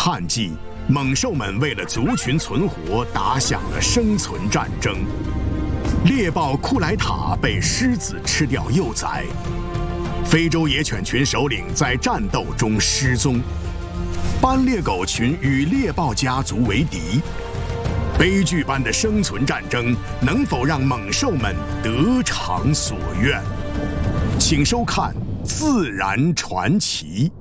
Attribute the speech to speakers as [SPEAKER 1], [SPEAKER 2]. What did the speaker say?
[SPEAKER 1] 旱季，猛兽们为了族群存活，打响了生存战争。猎豹库莱塔被狮子吃掉幼崽，非洲野犬群首领在战斗中失踪，斑鬣狗群与猎豹家族为敌。悲剧般的生存战争能否让猛兽们得偿所愿？请收看《自然传奇》。